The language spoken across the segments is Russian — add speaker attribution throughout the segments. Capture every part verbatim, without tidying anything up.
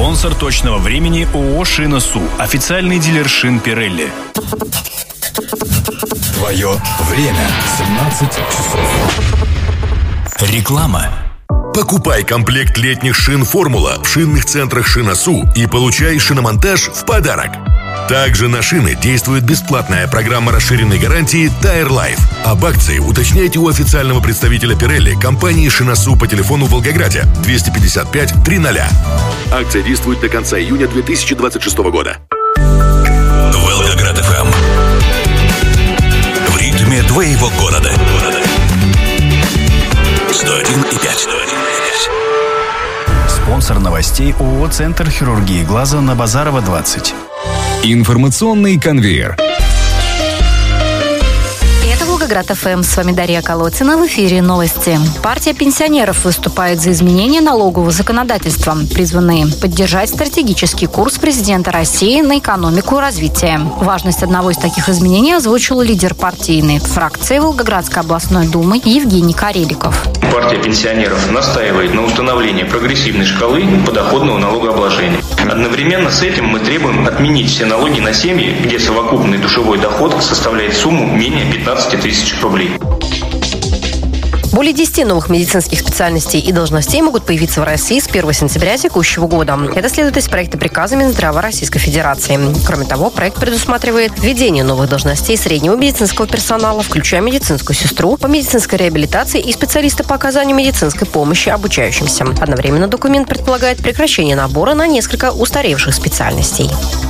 Speaker 1: Спонсор точного времени ООО «Шина-Су». Официальный дилер шин Pirelli.
Speaker 2: Твое время. семнадцать часов.
Speaker 1: Реклама.
Speaker 3: Покупай комплект летних шин «Формула» в шинных центрах «Шина-Су» и получай шиномонтаж в подарок. Также на шины действует бесплатная программа расширенной гарантии Tire Life. Об акции уточняйте у официального представителя Pirelli компании «Шина-Су» по телефону в Волгограде двести пятьдесят пять триста. Акция действует до конца июня две тысячи двадцать шестого года.
Speaker 4: Волгоград эф эм. В ритме твоего города. сто один и пять.
Speaker 1: Спонсор новостей ООО «Центр хирургии глаза» на Базарова, двадцать.
Speaker 2: Информационный конвейер.
Speaker 5: Это Волгоград эф эм. С вами Дарья Колотина. В эфире новости. Партия пенсионеров выступает за изменение налогового законодательства, призванные поддержать стратегический курс президента России на экономику и развитие. Важность одного из таких изменений озвучил лидер партийной фракции Волгоградской областной думы Евгений Кареликов.
Speaker 6: Партия пенсионеров настаивает на установлении прогрессивной шкалы подоходного налогообложения. Одновременно с этим мы требуем отменить все налоги на семьи, где совокупный душевой доход составляет сумму менее пятнадцати тысяч рублей.
Speaker 7: Более десяти новых медицинских специальностей и должностей могут появиться в России с первого сентября текущего года. Это следует из проекта приказа Минздрава Российской Федерации. Кроме того, проект предусматривает введение новых должностей среднего медицинского персонала, включая медицинскую сестру по медицинской реабилитации и специалиста по оказанию медицинской помощи обучающимся. Одновременно документ предполагает прекращение набора на несколько устаревших специальностей.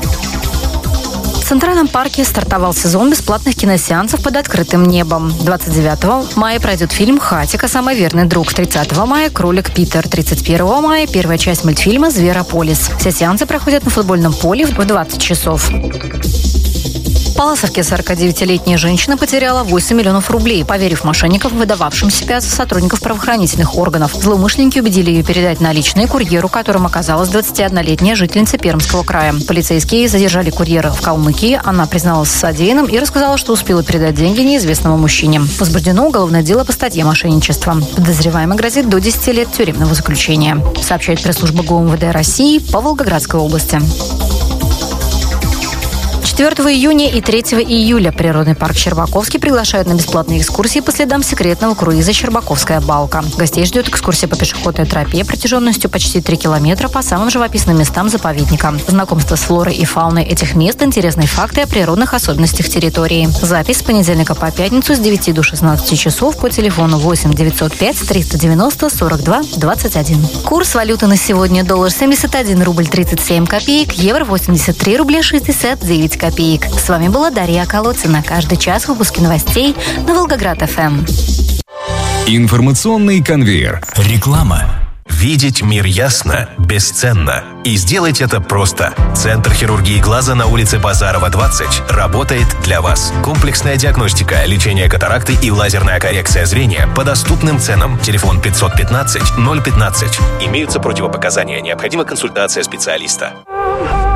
Speaker 7: В Центральном парке стартовал сезон бесплатных киносеансов под открытым небом. двадцать девятого мая пройдет фильм «Хатико. Самый верный друг». тридцатого мая «Кролик Питер». тридцать первого мая первая часть мультфильма «Зверополис». Все сеансы проходят на футбольном поле в двадцать часов. В Паласовке сорокадевятилетняя женщина потеряла восемь миллионов рублей, поверив мошенникам, выдававшим себя за сотрудников правоохранительных органов. Злоумышленники убедили ее передать наличные курьеру, которым оказалась двадцатиоднолетняя жительница Пермского края. Полицейские задержали курьера в Калмыкии. Она призналась в содеянном и рассказала, что успела передать деньги неизвестному мужчине. Возбуждено уголовное дело по статье мошенничества. Подозреваемый грозит до десяти лет тюремного заключения, сообщает пресс-служба ГУМВД России по Волгоградской области. четвёртого июня и третьего июля природный парк Щербаковский приглашают на бесплатные экскурсии по следам секретного круиза «Щербаковская балка». Гостей ждет экскурсия по пешеходной тропе протяженностью почти три километра по самым живописным местам заповедника. Знакомство с флорой и фауной этих мест, интересные факты о природных особенностях территории. Запись с понедельника по пятницу с девяти до шестнадцати часов по телефону восемь девятьсот пять триста девяносто сорок два двадцать один. Курс валюты на сегодня: доллар семьдесят один рубль тридцать семь копеек, евро восемьдесят три рубля шестьдесят девять копеек. С вами была Дарья Колотина. Каждый час выпуски новостей на Волгоград эф эм.
Speaker 2: Информационный конвейер.
Speaker 4: Реклама. Видеть мир ясно бесценно. И сделать это просто. Центр хирургии глаза на улице Базарова, двадцать работает для вас. Комплексная диагностика, лечение катаракты и лазерная коррекция зрения по доступным ценам. Телефон пятьсот пятнадцать ноль пятнадцать. Имеются противопоказания. Необходима консультация специалиста.